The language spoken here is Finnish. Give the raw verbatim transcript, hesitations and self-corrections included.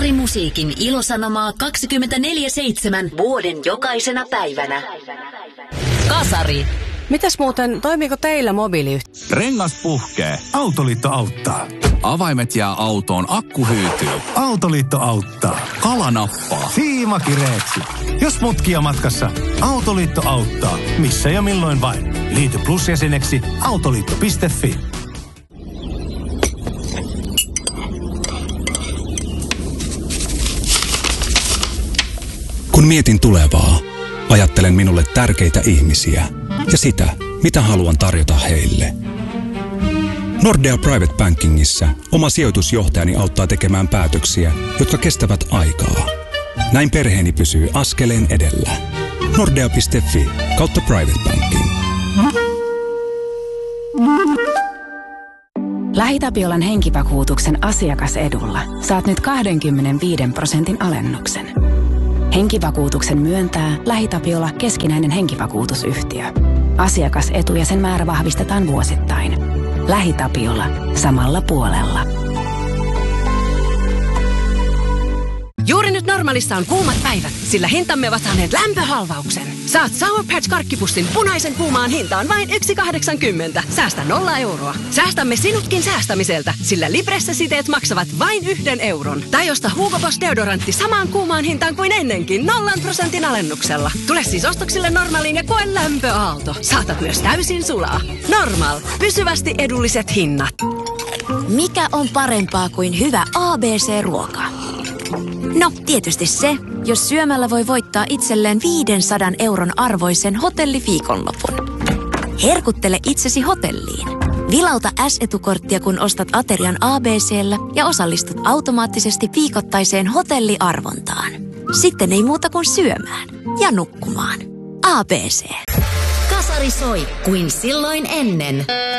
Kasarimusiikin ilosanomaa kaksikymmentäneljä seitsemän vuoden jokaisena päivänä. Kasari. Mitäs muuten, toimiiko teillä mobiiliyhteys? Rengas puhkee. Autoliitto auttaa. Avaimet jää autoon, akku hyytyy. Autoliitto auttaa. Kala nappaa. Siima kireeksi. Jos mutkia matkassa, Autoliitto auttaa. Missä ja milloin vain. Liity Plus-jäseneksi autoliitto piste fi. Kun mietin tulevaa, ajattelen minulle tärkeitä ihmisiä ja sitä, mitä haluan tarjota heille. Nordea Private Bankingissa oma sijoitusjohtajani auttaa tekemään päätöksiä, jotka kestävät aikaa. Näin perheeni pysyy askeleen edellä. Nordea piste fi kautta Private Banking. LähiTapiolan henkivakuutuksen asiakasedulla saat nyt kaksikymmentäviisi prosentin alennuksen. Henkivakuutuksen myöntää LähiTapiola keskinäinen henkivakuutusyhtiö. Asiakasetu ja sen määrä vahvistetaan vuosittain. LähiTapiola. Samalla puolella. Juuri nyt Normaalissa on kuumat päivät, sillä hintamme ovat saaneet lämpöhalvauksen. Saat Sour Patch karkkipussin punaisen kuumaan hintaan vain yksi pilkku kahdeksankymmentä. Säästä nolla euroa. Säästämme sinutkin säästämiseltä, sillä Libresse-siteet maksavat vain yhden euron. Tai osta Hugo Boss deodorantti samaan kuumaan hintaan kuin ennenkin, nollan prosentin alennuksella. Tule siis ostoksille Normaaliin ja koe lämpöaalto. Saatat myös täysin sulaa. Normaal. Pysyvästi edulliset hinnat. Mikä on parempaa kuin hyvä A B C-ruoka? No, tietysti se, jos syömällä voi voittaa itselleen viisisataa euron arvoisen hotelliviikonlopun. Herkuttele itsesi hotelliin. Vilauta S-etukorttia, kun ostat aterian A B C:llä ja osallistut automaattisesti viikoittaiseen hotelliarvontaan. Sitten ei muuta kuin syömään ja nukkumaan. A B C. Kasari soi kuin silloin ennen.